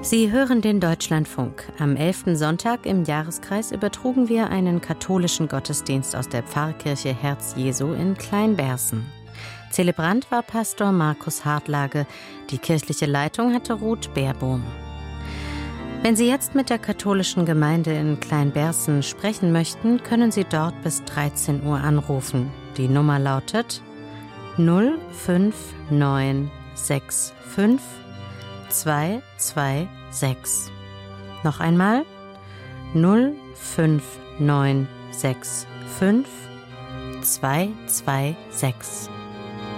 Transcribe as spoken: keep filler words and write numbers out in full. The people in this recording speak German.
Sie hören den Deutschlandfunk. Am elften Sonntag im Jahreskreis übertrugen wir einen katholischen Gottesdienst aus der Pfarrkirche Herz Jesu in Kleinberßen. Zelebrant war Pastor Markus Hartlage. Die kirchliche Leitung hatte Ruth Beerbohm. Wenn Sie jetzt mit der katholischen Gemeinde in Kleinberßen sprechen möchten, können Sie dort bis dreizehn Uhr anrufen. Die Nummer lautet null fünf neun sechs fünf zwei zwei sechs. Noch einmal null fünf neun sechs fünf zwei zwei sechs.